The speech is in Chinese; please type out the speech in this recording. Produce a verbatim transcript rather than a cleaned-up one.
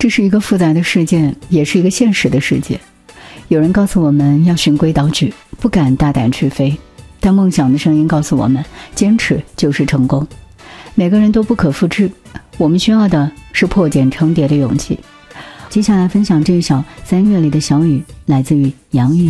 这是一个复杂的世界，也是一个现实的世界。有人告诉我们要循规蹈矩，不敢大胆去飞，但梦想的声音告诉我们，坚持就是成功。每个人都不可复制，我们需要的是破茧成蝶的勇气。接下来分享这一首三月里的小雨，来自于杨钰。